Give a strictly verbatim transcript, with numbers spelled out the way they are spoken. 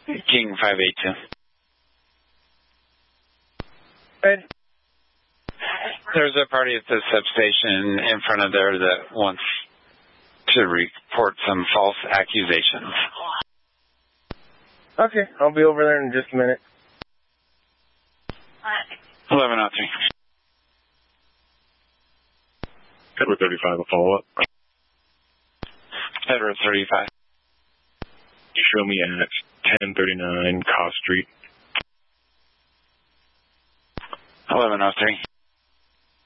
King five eight two. Ed. There's a party at the substation in front of there that wants to report some false accusations. Okay, I'll be over there in just a minute. eleven oh three. Edward thirty-five, a follow-up. Edward thirty-five. You show me at ten thirty-nine Coss Street. eleven oh three.